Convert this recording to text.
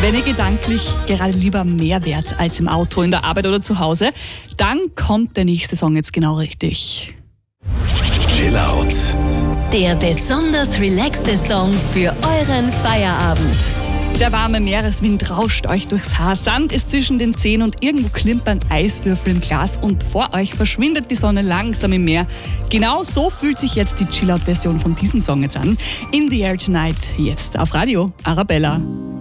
Wenn ihr gedanklich gerade lieber mehr wärt als im Auto, in der Arbeit oder zu Hause, dann kommt der nächste Song jetzt genau richtig. Chill Out. Der besonders relaxte Song für euren Feierabend. Der warme Meereswind rauscht euch durchs Haar, Sand ist zwischen den Zehen und irgendwo klimpern Eiswürfel im Glas und vor euch verschwindet die Sonne langsam im Meer. Genau so fühlt sich jetzt die Chill-Out-Version von diesem Song jetzt an. In the Air Tonight, jetzt auf Radio Arabella.